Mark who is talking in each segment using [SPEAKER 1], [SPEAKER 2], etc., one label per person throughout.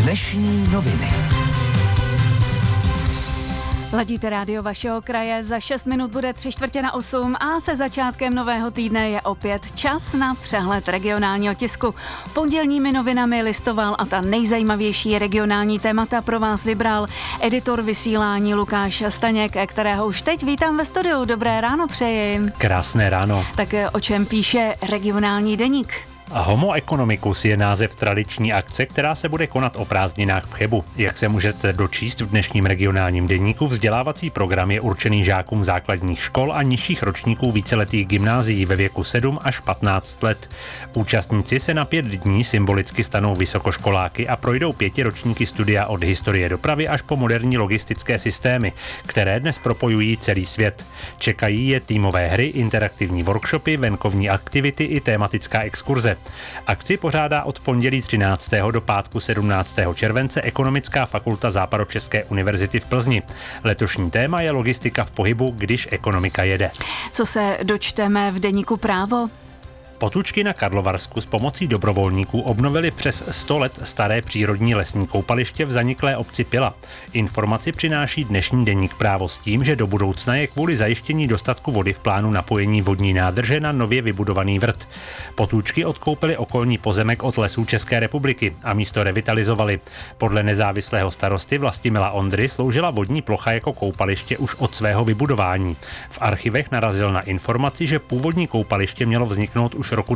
[SPEAKER 1] Dnešní noviny.
[SPEAKER 2] Ladíte rádio vašeho kraje, za 6 minut bude 7:45 a se začátkem nového týdne je opět čas na přehled regionálního tisku. Pondělními novinami listoval a ta nejzajímavější regionální témata pro vás vybral editor vysílání Lukáš Staněk, kterého už teď vítám ve studiu. Dobré ráno přeji.
[SPEAKER 3] Krásné ráno.
[SPEAKER 2] Tak o čem píše regionální deník?
[SPEAKER 3] Homo economicus je název tradiční akce, která se bude konat o prázdninách v Chebu. Jak se můžete dočíst v dnešním regionálním deníku, vzdělávací program je určený žákům základních škol a nižších ročníků víceletých gymnázií ve věku 7 až 15 let. Účastníci se na 5 dní symbolicky stanou vysokoškoláky a projdou 5 ročníky studia od historie dopravy až po moderní logistické systémy, které dnes propojují celý svět. Čekají je týmové hry, interaktivní workshopy, venkovní aktivity i tematická exkurze. Akci pořádá od pondělí 13. do pátku 17. července Ekonomická fakulta Západočeské univerzity v Plzni. Letošní téma je logistika v pohybu, když ekonomika jede.
[SPEAKER 2] Co se dočteme v deníku Právo?
[SPEAKER 3] Potůčky na Karlovarsku s pomocí dobrovolníků obnovili přes 100 let staré přírodní lesní koupaliště v zaniklé obci Pila. Informaci přináší dnešní deník Právo s tím, že do budoucna je kvůli zajištění dostatku vody v plánu napojení vodní nádrže na nově vybudovaný vrt. Potůčky odkoupili okolní pozemek od Lesů České republiky a místo revitalizovali. Podle nezávislého starosty Vlastimila Ondry sloužila vodní plocha jako koupaliště už od svého vybudování. V archivech narazil na informaci, že původní koupaliště mělo vzniknout už roku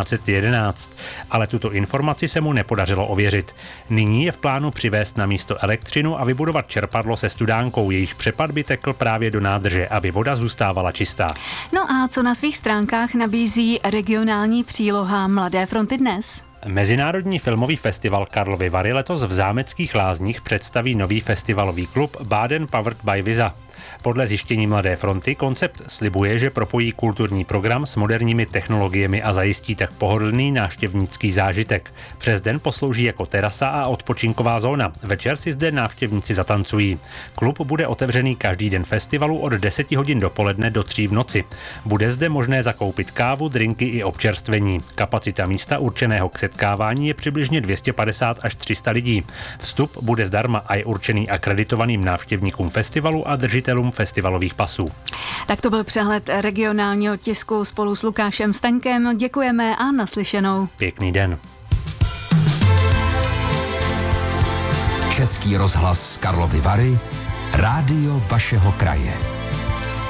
[SPEAKER 3] 1911, ale tuto informaci se mu nepodařilo ověřit. Nyní je v plánu přivést na místo elektřinu a vybudovat čerpadlo se studánkou, jejíž přepad by tekl právě do nádrže, aby voda zůstávala čistá.
[SPEAKER 2] No a co na svých stránkách nabízí regionální příloha Mladé fronty dnes?
[SPEAKER 3] Mezinárodní filmový festival Karlovy Vary letos v Zámeckých Lázních představí nový festivalový klub Baden Powered by Visa. Podle zjištění Mladé fronty koncept slibuje, že propojí kulturní program s moderními technologiemi a zajistí tak pohodlný návštěvnický zážitek. Přes den poslouží jako terasa a odpočinková zóna. Večer si zde návštěvníci zatancují. Klub bude otevřený každý den festivalu od 10 hodin dopoledne do 3 v noci. Bude zde možné zakoupit kávu, drinky i občerstvení. Kapacita místa určeného k setkávání je přibližně 250 až 300 lidí. Vstup bude zdarma a je určený akreditovaným návštěvníkům festivalu a držitelům festivalových pasů.
[SPEAKER 2] Tak to byl přehled regionálního tisku spolu s Lukášem Staňkem. Děkujeme a naslyšenou.
[SPEAKER 3] Pěkný den.
[SPEAKER 1] Český rozhlas Karlovy Vary, rádio vašeho kraje.